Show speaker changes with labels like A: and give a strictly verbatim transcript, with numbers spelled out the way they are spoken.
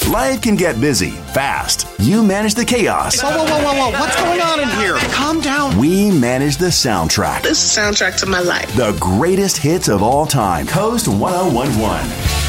A: Life can get busy fast. You manage the chaos.
B: Whoa, whoa, whoa, whoa, whoa. What's going on in here? Calm down.
A: We manage the soundtrack.
C: This is the soundtrack to my life.
A: The greatest hits of all time. Coast ten eleven.